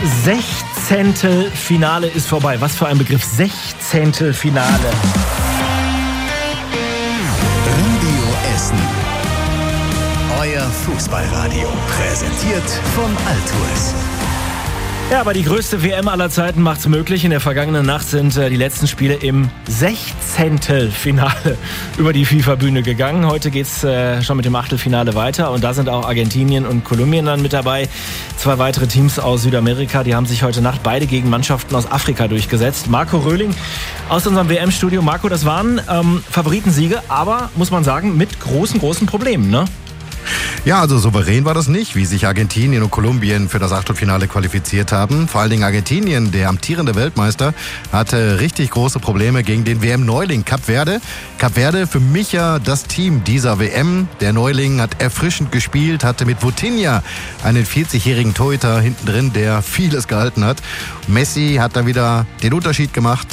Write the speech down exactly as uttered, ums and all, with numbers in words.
Sechzehntelfinale ist vorbei. Was für ein Begriff. Sechzehntelfinale. Radio Essen. Euer Fußballradio. Präsentiert von Altours. Ja, aber die größte W M aller Zeiten macht's möglich. In der vergangenen Nacht sind äh, die letzten Spiele im Sechzehntelfinale über die FIFA-Bühne gegangen. Heute geht's äh, schon mit dem Achtelfinale weiter und da sind auch Argentinien und Kolumbien dann mit dabei. Zwei weitere Teams aus Südamerika, die haben sich heute Nacht beide gegen Mannschaften aus Afrika durchgesetzt. Marco Röhling aus unserem W M-Studio. Marco, das waren ähm, Favoritensiege, aber muss man sagen, mit großen, großen Problemen, ne? Ja, also souverän war das nicht, wie sich Argentinien und Kolumbien für das Achtelfinale qualifiziert haben. Vor allen Dingen Argentinien, der amtierende Weltmeister, hatte richtig große Probleme gegen den W M-Neuling Kap Verde. Kap Verde für mich ja das Team dieser W M. Der Neuling hat erfrischend gespielt, hatte mit Vitinha einen vierzigjährigen Torhüter hinten drin, der vieles gehalten hat. Messi hat da wieder den Unterschied gemacht.